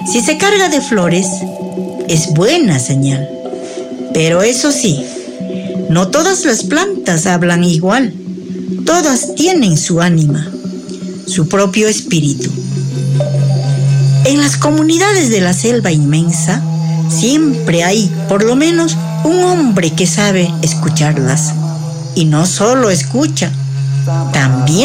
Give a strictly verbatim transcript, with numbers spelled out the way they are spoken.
Si se carga de flores, es buena señal. Pero eso sí, no todas las plantas hablan igual. Todas tienen su ánima, su propio espíritu. En las comunidades de la selva inmensa, siempre hay, por lo menos, un hombre que sabe escucharlas. Y no solo escucha, también